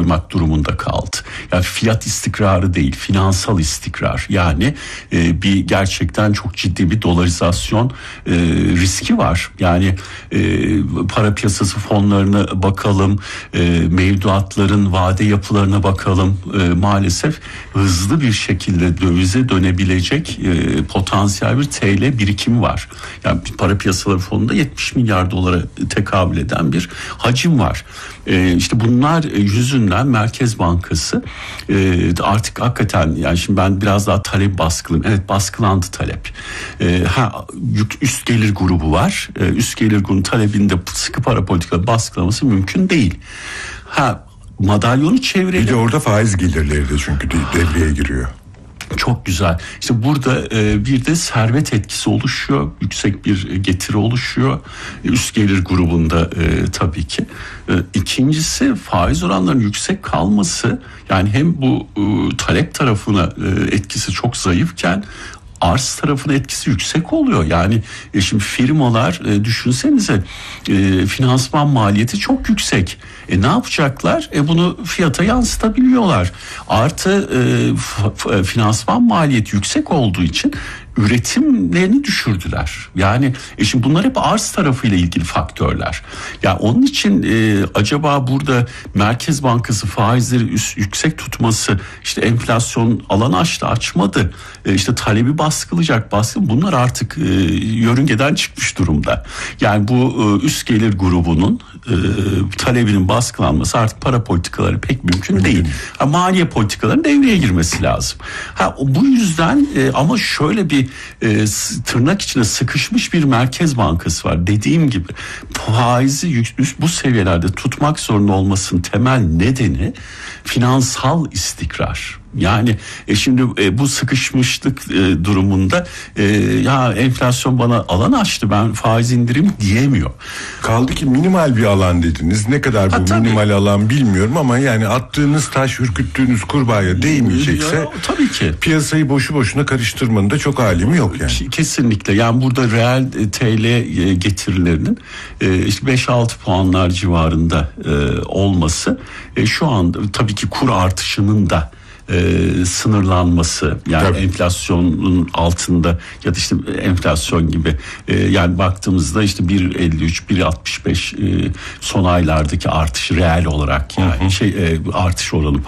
koymak durumunda kaldı. Yani fiyat istikrarı değil, finansal istikrar. Yani bir gerçekten çok ciddi bir dolarizasyon riski var. Yani para piyasası fonlarına bakalım, mevduatların vade yapılarına bakalım. Maalesef hızlı bir şekilde dövize dönebilecek potansiyel bir TL birikimi var. Yani para piyasaları fonunda 70 milyar dolara tekabül eden bir hacim var. İşte bunlar yüzünden Merkez Bankası artık hakikaten, yani şimdi ben biraz daha talep baskılıyım. Evet, baskılandı talep. Üst gelir grubu var. Üst gelir grubunun talebinde sıkı para politikaları baskılaması mümkün değil. Madalyonu çevrelim. Bir de orada faiz gelirleri de çünkü devreye giriyor. Çok güzel. İşte burada bir de servet etkisi oluşuyor. Yüksek bir getiri oluşuyor. Üst gelir grubunda tabii ki. İkincisi, faiz oranlarının yüksek kalması, yani hem bu talep tarafına etkisi çok zayıfken arz tarafına etkisi yüksek oluyor. Yani şimdi firmalar düşünsenize, finansman maliyeti çok yüksek. Ne yapacaklar? Bunu fiyata yansıtabiliyorlar. Artı finansman maliyeti yüksek olduğu için üretimlerini düşürdüler. Yani şimdi bunlar hep arz tarafıyla ilgili faktörler. Ya onun için acaba burada Merkez Bankası faizleri yüksek tutması, işte enflasyon alanı açmadı. İşte talebi baskılayacak. Bunlar artık yörüngeden çıkmış durumda. Yani bu üst gelir grubunun talebinin baskılanması artık para politikaları pek mümkün değil. Maliye politikalarının devreye girmesi lazım. Bu yüzden ama şöyle bir tırnak içine sıkışmış bir Merkez Bankası var. Dediğim gibi faizi bu seviyelerde tutmak zorunda olmasının temel nedeni finansal istikrar. Yani şimdi bu sıkışmışlık durumunda ya enflasyon bana alan açtı, ben faiz indirim diyemiyor. Kaldı ki minimal bir alan dediniz. Ne kadar bu minimal alan bilmiyorum ama yani attığınız taş, ürküttüğünüz kurbağaya değmeyecekse tabii ki piyasayı boşu boşuna karıştırmanın da çok alemi yok yani. Kesinlikle. Yani burada reel TL getirilerinin işte 5-6 puanlar civarında olması şu anda tabii ki kur artışının da sınırlanması, yani tabii enflasyonun altında ya da işte enflasyon gibi yani baktığımızda işte 1.53 1.65 son aylardaki artış reel olarak, yani artış oranı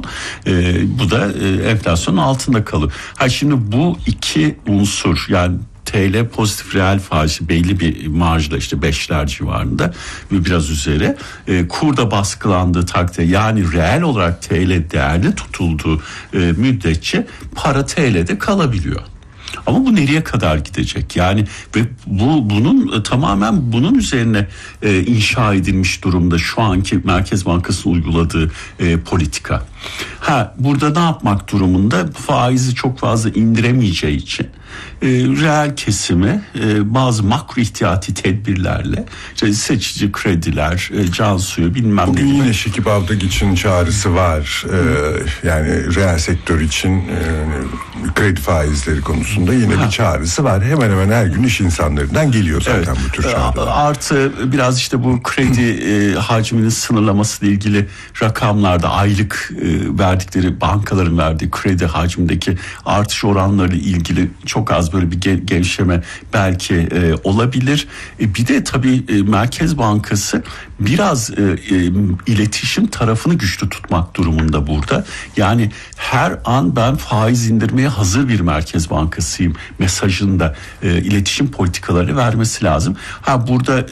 bu da enflasyonun altında kalıyor. Şimdi bu iki unsur, yani TL pozitif reel faizi belli bir marjla işte 5'ler civarında ve biraz üzeri, kurda baskılandığı takdirde, yani reel olarak TL değerli tutulduğu müddetçe para TL'de kalabiliyor. Ama bu nereye kadar gidecek? Yani ve bunun tamamen bunun üzerine inşa edilmiş durumda şu anki Merkez Bankası'nın uyguladığı politika. Burada ne yapmak durumunda? Faizi çok fazla indiremeyeceği için reel kesimi bazı makro ihtiyati tedbirlerle, işte seçici krediler, can suyu bilmem bugün ne. Bugün yine Şekip Avdak için çağrısı var. Yani reel sektör için kredi faizleri konusunda yine bir çağrısı var. Hemen hemen her gün iş insanlarından geliyor zaten bu tür çağrılar. Artı biraz işte bu kredi hacminin sınırlaması ile ilgili rakamlarda aylık verdikleri, bankaların verdiği kredi hacmindeki artış oranları ile ilgili çok az böyle bir gevşeme belki olabilir. Bir de tabii Merkez Bankası biraz iletişim tarafını güçlü tutmak durumunda burada. Yani her an ben faiz indirmeye hazır bir Merkez Bankasıyım mesajında iletişim politikaları vermesi lazım. Burada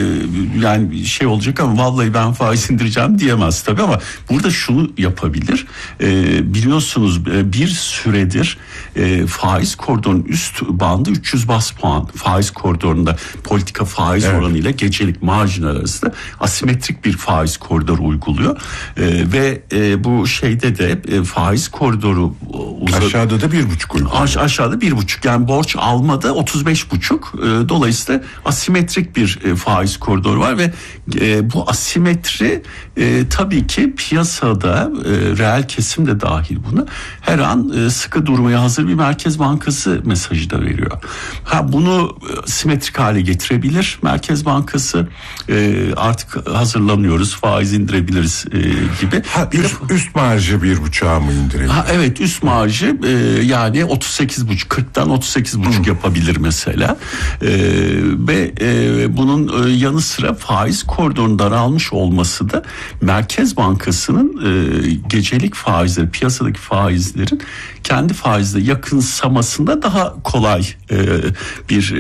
yani şey olacak ama vallahi ben faiz indireceğim diyemez tabii, ama burada şunu yapabilir. Biliyorsunuz bir süredir faiz koridorunun üst bandı 300 bas puan. Faiz koridorunda politika faiz oranıyla gecelik marjin arasında asimetrik bir faiz koridoru uyguluyor. Ve bu şeyde de faiz koridoru aşağıda da 1,5 uyguluyor. Aşağıda 1,5, yani borç almada 35,5. Dolayısıyla asimetrik bir faiz koridoru var ve bu asimetri tabii ki piyasada reel kesim de dahil buna her an sıkı durmaya hazır bir Merkez Bankası mesajı da veriyor. Bunu simetrik hale getirebilir Merkez Bankası. Artık hazırlanıyoruz, faiz indirebiliriz gibi. Üst marjı 1,5'a mı indirebilir? Evet, üst marjı yani 38,5, 40'tan 38,5 yapabilir mesela. Ve bunun yanı sıra faiz koridorunun daralmış olması da Merkez Bankası'nın gecelik faizleri, piyasadaki faizlerin kendi faizle yakınsamasında daha kolay bir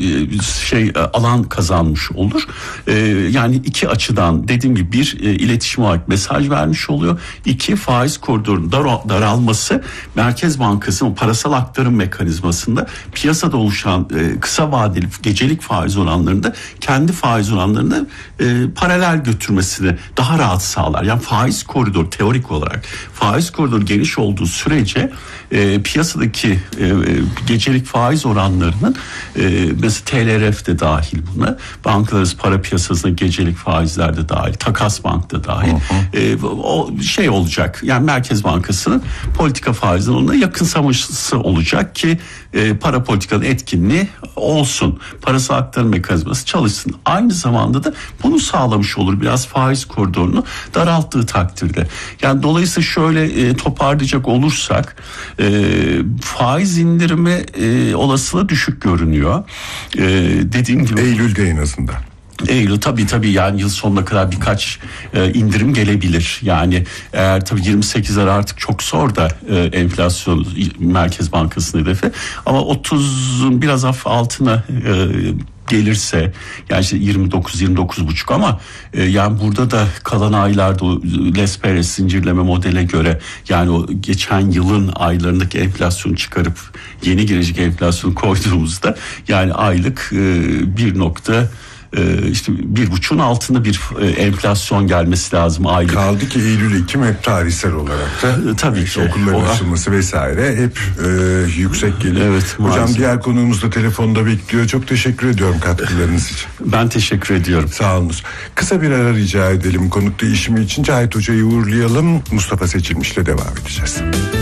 alan kazanmış olur. Yani iki açıdan dediğim gibi bir iletişim olarak mesaj vermiş oluyor. İki, faiz koridorunun daralması Merkez Bankası'nın parasal aktarım mekanizmasında piyasada oluşan kısa vadeli gecelik faiz oranlarında kendi faiz oranlarını paralel götürmesini daha rahat sağlar. Yani faiz koridoru teorik olarak faiz koridoru geniş olduğu sürece piyasadaki gecelik faiz oranlarının mesela TLRF de dahil buna, bankalar arası para piyasasına gecelik faizler de dahil, takas bank da dahil, o olacak. Yani Merkez Bankası'nın politika faizinin onunla yakınsaması olacak ki para politikanın etkinliği olsun. Parasal aktarım mekanizması çalışsın. Aynı zamanda da bunu sağlamış olur biraz faiz koridorunu daralttığı takdirde. Yani dolayısıyla şöyle toparlayacak olursak faiz indirimi olasılığı düşük görünüyor. Dediğim gibi Eylül'de en azından. Eylül tabii yani yıl sonuna kadar birkaç indirim gelebilir. Yani eğer tabii 28'ler artık çok zor da enflasyon Merkez Bankası'nın hedefi, ama 30'un biraz altına gelirse yani işte 29,5 ama yani burada da kalan aylarda Les Perez zincirleme modele göre yani o geçen yılın aylarındaki enflasyonu çıkarıp yeni gelecek enflasyonu koyduğumuzda yani aylık 1,5'un altında bir enflasyon gelmesi lazım aylık. Kaldı ki Eylül, Ekim hep tarihsel olarak da tabii ki okulların açılması vesaire hep yüksek geliyor. Evet, hocam maalesef. Diğer konuğumuz da telefonda bekliyor. Çok teşekkür ediyorum katkılarınız için. Ben teşekkür ediyorum. Sağ olunuz. Kısa bir ara rica edelim. Konuk değişimi için Cahit Hoca'yı uğurlayalım. Mustafa Seçilmiş'le devam edeceğiz.